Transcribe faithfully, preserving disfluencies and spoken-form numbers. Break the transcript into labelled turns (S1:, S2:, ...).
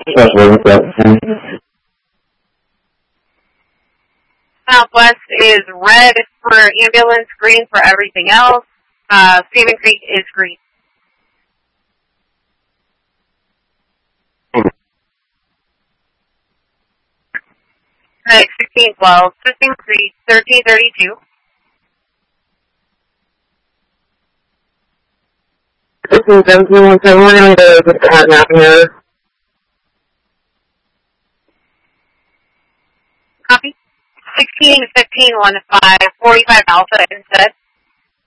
S1: Southwest is red for ambulance, green for everything else. Uh, Saving Creek is green. Right, sixteen twelve, Saving Creek, thirteen thirty-two.
S2: sixteen seventeen one seven, we're going to get the hot map here.
S1: Copy. sixteen fifteen one five, forty-five Alpha instead.